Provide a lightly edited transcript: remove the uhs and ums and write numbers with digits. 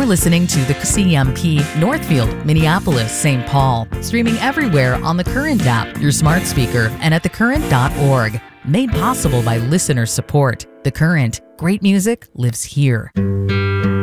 You're listening to the CMP Northfield, Minneapolis, St. Paul, streaming everywhere on the Current app, your smart speaker, and at thecurrent.org. Made possible by listener support. The Current. Great music lives here.